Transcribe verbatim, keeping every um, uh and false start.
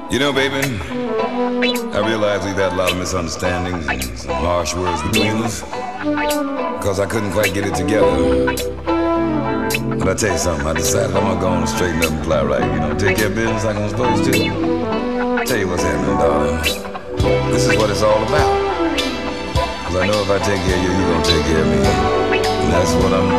You know, baby, I realize we've had a lot of misunderstandings and some harsh words between us because I couldn't quite get it together. But I tell you something, I decided I'm gonna go on and straighten up and fly right. You know, take care of business like I'm supposed to. Tell you what's happening, darling. This is what it's all about. Because I know if I take care of you, you're gonna take care of me. And that's what I'm